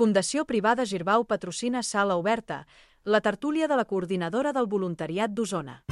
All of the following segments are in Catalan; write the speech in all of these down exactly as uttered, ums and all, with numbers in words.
Fundació Privada Girbau patrocina Sala Oberta, la tertúlia de la coordinadora del voluntariat d'Osona.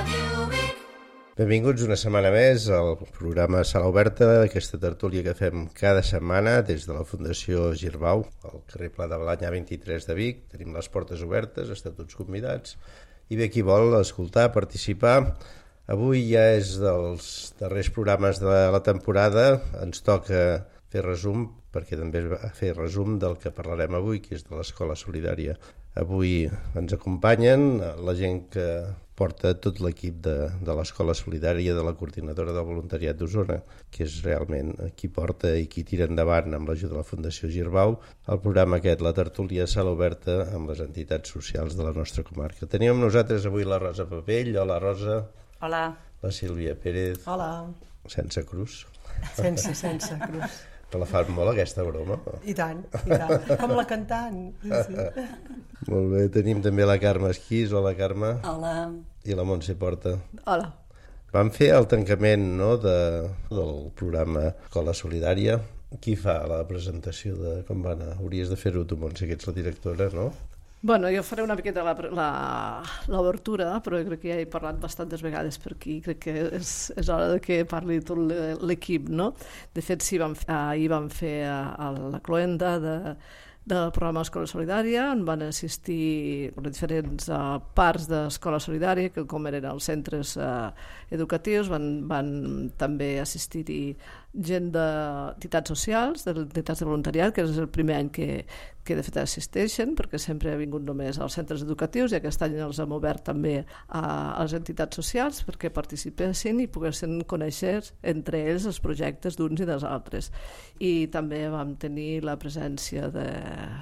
Benvinguts una setmana més al programa Sala Oberta, aquesta tertúlia que fem cada setmana des de la Fundació Girbau, al carrer Pla de Balanya vint-i-tres de Vic. Tenim les portes obertes, esteu tots convidats. I bé, qui vol escoltar, participar. Avui ja és dels darrers programes de la temporada, ens toca fer resum, perquè també va fer resum del que parlarem avui, que és de l'Escola Solidària. Avui ens acompanyen la gent que porta tot l'equip de, de l'Escola Solidària, de la coordinadora del voluntariat d'Osona, que és realment qui porta i qui tira endavant amb l'ajuda de la Fundació Girbau el programa aquest, la tertúlia Sala Oberta amb les entitats socials de la nostra comarca. Tenim amb nosaltres avui la Rosa Papell. Hola, Rosa. Hola. La Sílvia Pérez. Hola. Sense cruz. Sense, sense cruz. Te la fan molt, aquesta broma? I tant, i tant. Com la cantant. Sí, sí. Molt bé, tenim també la Carme Esquís. Hola, Carme. Hola. I la Montse Porta. Hola. Vam fer el tancament, no, de, del programa Escola Solidària. Qui fa la presentació de com va anar? Hauries de fer-ho tu, Montse, que ets la directora, no? Bueno, jo faré una miqueta l'obertura, però crec que ja he parlat bastantes vegades per aquí, crec que és, és hora de que parli tot l'equip, no? De fet, sí, vam, ahir vam fer a la cloenda de, del programa Escola Solidària, on van assistir les diferents uh, parts d'Escola Solidària, que com eren els centres uh, educatius, van, van també assistir-hi gent d'entitats socials, d'entitats de voluntariat, que és el primer any que, que de fet assisteixen, perquè sempre ha vingut només als centres educatius i aquest any els hem obert també a, a les entitats socials perquè participessin i poguessin conèixer entre ells els projectes d'uns i dels altres. I també vam tenir la presència de,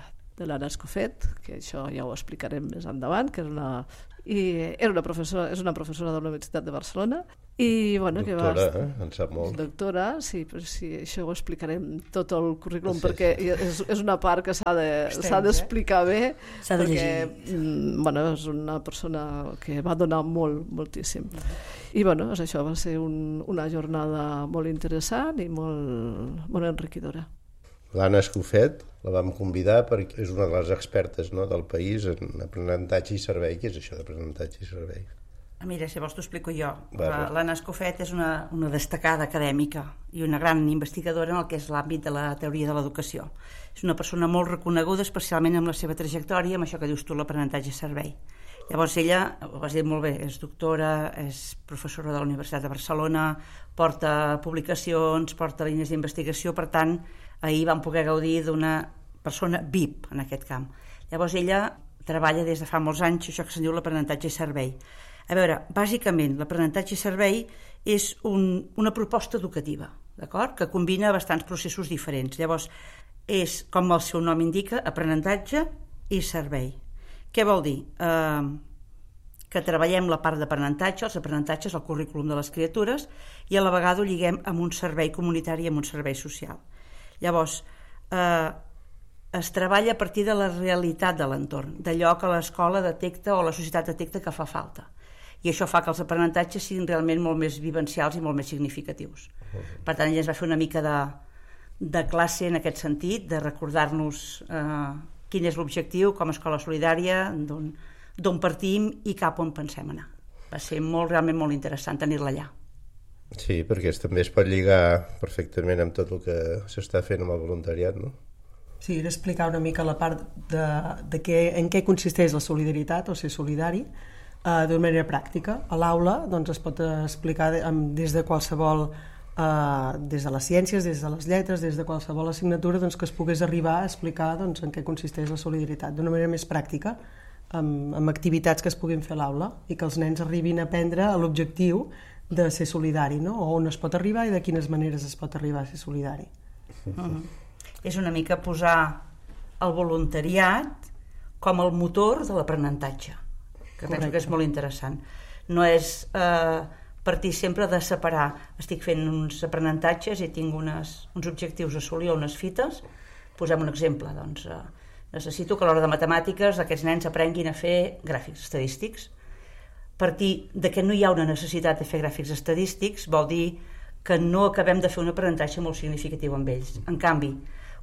de l'Anna Escofet, que això ja ho explicarem més endavant, que és una, i era una professora, és una professora de la Universitat de Barcelona. I, bueno, doctora, que va, eh? En sap molt. Doctora, sí, però sí, això ho explicarem tot el currículum, sí, perquè és, és una part que s'ha de, s'ha d'explicar bé, s'ha de perquè mm, bueno, és una persona que va donar molt, moltíssim. I bueno, això va ser un, una jornada molt interessant i molt, molt enriquidora. L'Anna Escofet la vam convidar perquè és una de les expertes, no, del país en aprenentatge i servei. Què és això d'aprenentatge i servei? Mira, si vols t'ho explico jo. L'Anna Escofet és una, una destacada acadèmica i una gran investigadora en el que és l'àmbit de la teoria de l'educació. És una persona molt reconeguda, especialment amb la seva trajectòria, amb això que dius tu, l'aprenentatge i servei. Llavors ella, ho has dit molt bé, és doctora, és professora de la Universitat de Barcelona, porta publicacions, porta línies d'investigació, per tant, ahir vam poder gaudir d'una persona V I P en aquest camp. Llavors ella treballa des de fa molts anys això que se'n diu l'aprenentatge i servei. A veure, bàsicament, l'aprenentatge i servei és un, una proposta educativa, d'acord? Que combina bastants processos diferents. Llavors, és, com el seu nom indica, aprenentatge i servei. Què vol dir? Eh, que treballem la part d'aprenentatge, els aprenentatges, el currículum de les criatures, i a la vegada ho lliguem amb un servei comunitari i amb un servei social. Llavors, eh, es treballa a partir de la realitat de l'entorn, d'allò que l'escola detecta o la societat detecta que fa falta. I això fa que els aprenentatges siguin realment molt més vivencials i molt més significatius. Per tant, ella ens va fer una mica de, de classe en aquest sentit, de recordar-nos eh, quin és l'objectiu com a escola solidària, d'on partim i cap on pensem anar. Va ser molt, realment molt interessant tenir-la allà. Sí, perquè també es pot lligar perfectament amb tot el que s'està fent amb el voluntariat, no? Sí, era explicar una mica la part de, de què, en què consisteix la solidaritat o ser solidari, Uh, d'una manera pràctica. A l'aula doncs, es pot explicar de, um, des de qualsevol uh, des de les ciències, des de les lletres, des de qualsevol assignatura doncs, que es pogués arribar a explicar doncs, en què consisteix la solidaritat d'una manera més pràctica, amb, amb activitats que es puguin fer a l'aula i que els nens arribin a aprendre l'objectiu de ser solidari, no? O on es pot arribar i de quines maneres es pot arribar a ser solidari. Uh-huh. És una mica posar el voluntariat com el motor de l'aprenentatge, que Correcte. Penso que és molt interessant. No és eh, partir sempre de separar. Estic fent uns aprenentatges i tinc unes, uns objectius a assolir o unes fites. Posem un exemple. Doncs, eh, necessito que a l'hora de matemàtiques aquests nens aprenguin a fer gràfics estadístics. Partir de que no hi ha una necessitat de fer gràfics estadístics vol dir que no acabem de fer un aprenentatge molt significatiu amb ells. En canvi,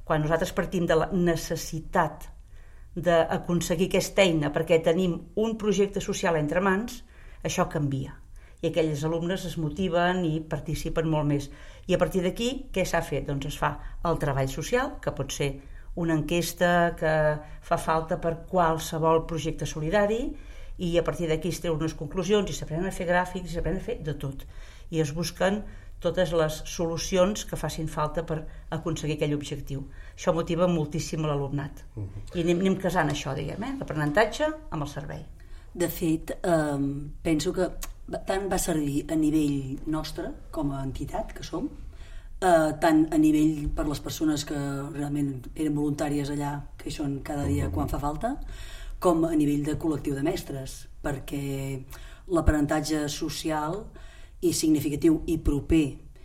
Quan nosaltres partim de la necessitat d'aconseguir aquesta eina perquè tenim un projecte social entre mans, això canvia. I aquells alumnes es motiven i participen molt més. I a partir d'aquí, què s'ha fet? Doncs es fa el treball social, que pot ser una enquesta que fa falta per qualsevol projecte solidari, i a partir d'aquí es treuen unes conclusions i s'aprenen a fer gràfics, s'aprenen a fer de tot. I es busquen totes les solucions que facin falta per aconseguir aquell objectiu. Això motiva moltíssim l'alumnat. I anem, anem casant això, diguem, eh? l'aprenentatge amb el servei. De fet, eh, penso que tant va servir a nivell nostre, com a entitat que som, eh, tant a nivell per les persones que realment eren voluntàries allà, que hi són cada dia quan fa falta, com a nivell de col·lectiu de mestres, perquè l'aprenentatge social i significatiu i proper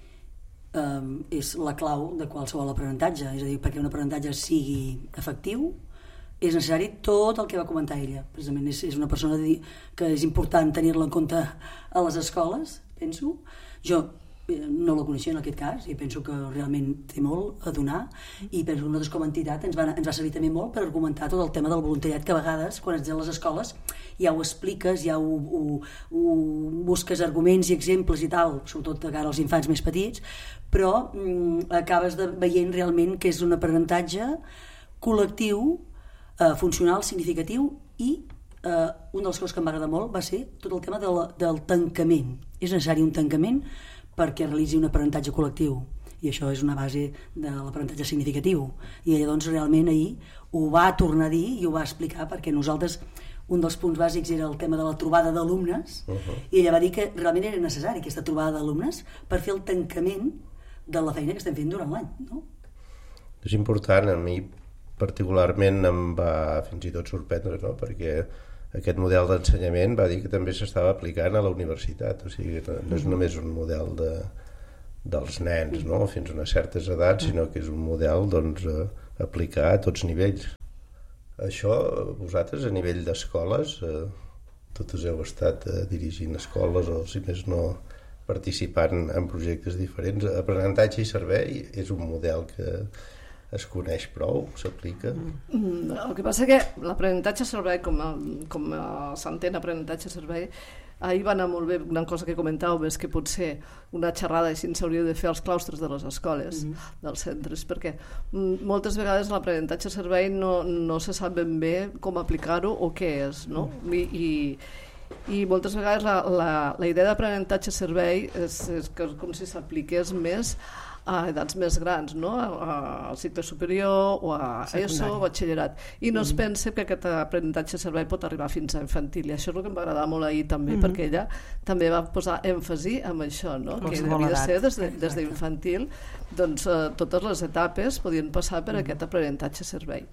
eh, és la clau de qualsevol aprenentatge. És a dir, perquè un aprenentatge sigui efectiu és necessari tot el que va comentar ella. Precisament és, és una persona que és important tenir-la en compte a les escoles, penso. Jo no la coneixia en aquest cas i penso que realment té molt a donar, i penso que nosaltres com a entitat ens va, ens va servir també molt per argumentar tot el tema del voluntariat, que a vegades quan ets a les escoles ja ho expliques, ja ho, ho, ho busques arguments i exemples i tal, sobretot de cara als infants més petits, però mm, acabes de, veient realment que és un aprenentatge col·lectiu, eh, funcional, significatiu, i eh, una de les coses que em va agradar molt va ser tot el tema de la, del tancament. És necessari un tancament perquè realitzi un aprenentatge col·lectiu, i això és una base de l'aprenentatge significatiu, i ella doncs realment ahir ho va tornar a dir i ho va explicar, perquè nosaltres un dels punts bàsics era el tema de la trobada d'alumnes, uh-huh. i ella va dir que realment era necessari aquesta trobada d'alumnes per fer el tancament de la feina que estem fent durant l'any, no? És important, a mi particularment em va fins i tot sorprendre, no? Perquè aquest model d'ensenyament va dir que també s'estava aplicant a la universitat, o sigui, no és només un model de, dels nens, no? Fins a unes certes edats, sinó que és un model doncs, a aplicar a tots nivells. Això, vosaltres, a nivell d'escoles, eh, totes heu estat eh, dirigint escoles o, si més no, participant en projectes diferents. Aprenentatge i servei és un model que es coneix prou, s'aplica? Mm, el que passa que l'aprenentatge servei, com, a, com a s'entén aprenentatge servei, ahir va anar molt bé una cosa que comentàveu, és que potser una xerrada així s'hauria de fer als claustres de les escoles, mm. dels centres, perquè mm, moltes vegades l'aprenentatge servei no, no se sap ben bé com aplicar-ho o què és, no? Mm. I, i, i moltes vegades la, la, la idea d'aprenentatge servei és, és que com si s'apliqués més a edats més grans, no? Al cicle superior o a ESO o batxillerat, i no es pensa que aquest aprenentatge servei pot arribar fins a infantil, i això és el que em va agradar molt ahir també, mm-hmm. perquè ella també va posar èmfasi en això, no? Que devia edat. Ser des, de, des d'infantil, doncs eh, totes les etapes podien passar per mm-hmm. aquest aprenentatge servei.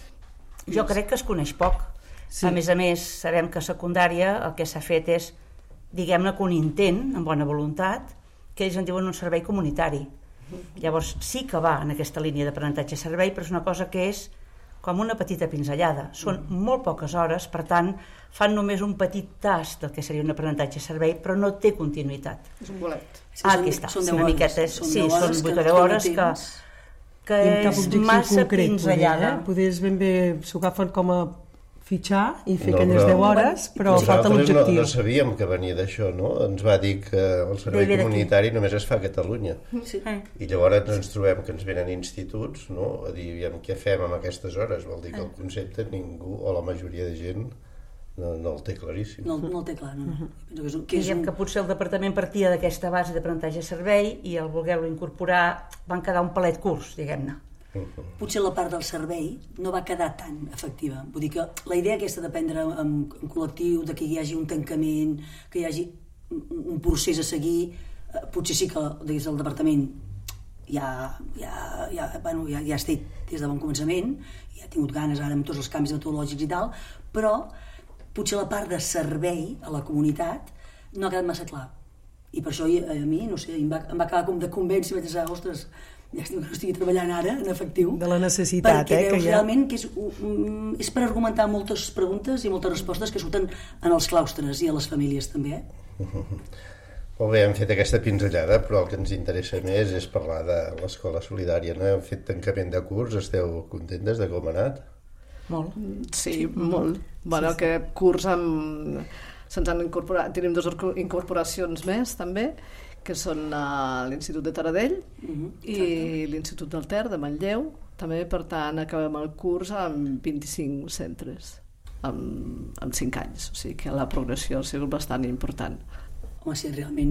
Jo crec que es coneix poc. Sí. A més a més, sabem que a secundària el que s'ha fet és, diguem-ne, que un intent, amb bona voluntat, que ells en diuen un servei comunitari. Llavors sí que va en aquesta línia d'aprenentatge servei, però és una cosa que és com una petita pinzellada. Són molt poques hores, per tant fan només un petit tast del que seria un aprenentatge servei, però no té continuïtat. És un bolet. Ah, aquí està, sí, una miqueta, sí, són vuit o deu hores que, que és massa pinzellada. Eh? Podries ben bé, s'ho agafen com a fitxar i fer no, aquelles deu hores, però falta l'objectiu. No, no sabíem que venia d'això, no? Ens va dir que el servei comunitari només es fa a Catalunya. Sí. I llavors ens trobem que ens venen instituts, no? A dir, què fem amb aquestes hores? Vol dir que el concepte ningú, o la majoria de gent, no, no el té claríssim. No, no el té clar, no. Uh-huh. Que és, que és un... que potser el departament partia d'aquesta base d'aprenentatge servei i al voler-lo incorporar van quedar un palet curts, diguem-ne. Potser la part del servei no va quedar tan efectiva. Vull dir que la idea aquesta d'aprendre en, en col·lectiu, de que hi hagi un tancament, que hi hagi un procés a seguir, eh, potser sí que des del departament ja, ja, ja, bueno, ja, ja estic des de bon començament, ja he tingut ganes ara amb tots els canvis metodològics i tal, però potser la part de servei a la comunitat no ha quedat massa clar. I per això a mi, no sé, em va, em va acabar com de convèncer, vaig pensar, ostres, ja estic, no estic treballant ara en efectiu, de la necessitat, perquè eh, veus que realment que és, um, és per argumentar moltes preguntes i moltes respostes que surten en els claustres i a les famílies també, eh? Molt bé, hem fet aquesta pinzellada, però el que ens interessa més és parlar de l'Escola Solidària. No? Hem fet tancament de curs, esteu contentes de com ha anat? Molt. Sí, molt. Bueno, sí, sí. Aquest curs amb... se'ns han incorporat, tenim dues incorporacions més també, que són a l'Institut de Taradell uh-huh. i l'Institut del Ter de Manlleu. També, per tant, acabem el curs amb vint-i-cinc centres amb, amb cinc anys, o sigui que la progressió ha sigut bastant important. Home, sí, realment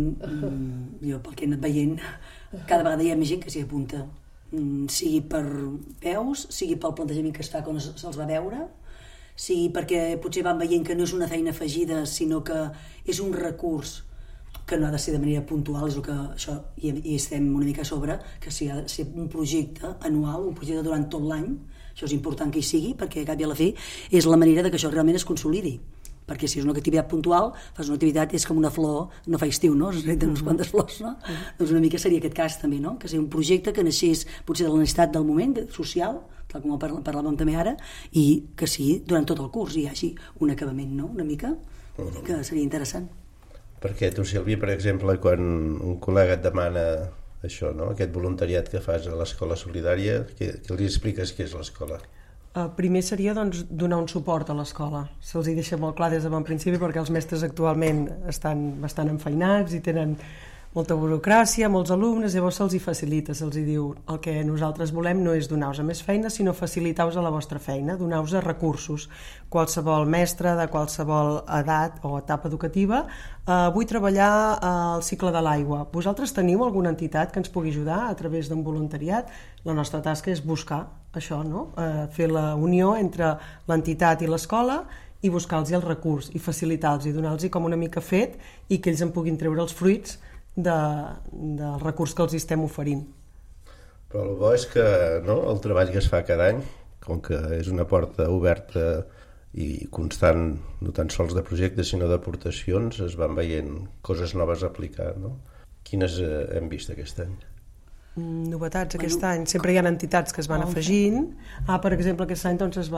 jo pel que he anat veient cada vegada hi ha més gent que s'hi apunta, sigui per veus, sigui pel plantejament que es fa quan se'ls va veure, sigui perquè potser van veient que no és una feina afegida sinó que és un recurs que no ha de ser de manera puntual, és el que això hi, hi estem una mica a sobre, que si ha de ser un projecte anual, un projecte durant tot l'any, això és important que hi sigui, perquè a cap i a la fi és la manera de que això realment es consolidi, perquè si és una activitat puntual, fas una activitat, és com una flor, no fa estiu, no? Es necessiten unes quantes flors, no? Uh-huh. Doncs una mica seria aquest cas també, no? Que sigui un projecte que naixés potser de la necessitat del moment, social, tal com parlàvem també ara, i que sigui durant tot el curs hi hagi un acabament, no? Una mica, uh-huh. que seria interessant. Perquè tu, Sílvia, per exemple, quan un col·lega et demana això, no? Aquest voluntariat que fas a l'Escola Solidària, què, què li expliques què és l'escola? Uh, primer seria doncs, donar un suport a l'escola. Se'ls hi deixa molt clar des de bon principi perquè els mestres actualment estan bastant enfeinats i tenen molta burocràcia, molts alumnes, llavors se'ls hi facilita, se'ls hi diu el que nosaltres volem no és donar-vos a més feina, sinó facilitar-vos a la vostra feina, donar-vos a recursos. Qualsevol mestre de qualsevol edat o etapa educativa, eh, vull treballar al cicle de l'aigua. Vosaltres teniu alguna entitat que ens pugui ajudar a través d'un voluntariat? La nostra tasca és buscar això, no? Eh, fer la unió entre l'entitat i l'escola i buscar-los el recurs i facilitar-los i donar-los com una mica fet i que ells en puguin treure els fruits de, del recurs que els estem oferint. Però el bo és que no, el treball que es fa cada any, com que és una porta oberta i constant, no tan sols de projectes sinó d'aportacions, es van veient coses noves a aplicar, no? Quines eh, hem vist aquest any? Novetats aquest bueno, any, sempre hi ha entitats que es van afegint. Ah, per exemple, aquest any doncs, es va